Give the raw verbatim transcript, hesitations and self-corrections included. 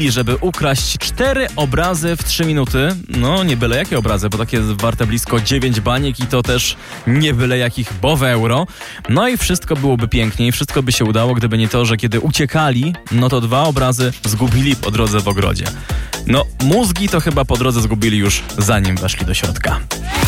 I żeby ukraść cztery obrazy w trzy minuty, no nie byle jakie obrazy, bo takie warte blisko dziewięć baniek i to też nie byle jakich, bo w euro. No i wszystko byłoby pięknie i wszystko by się udało, gdyby nie to, że kiedy uciekali, no to dwa obrazy zgubili po drodze w ogrodzie. No mózgi to chyba po drodze zgubili już zanim weszli do środka.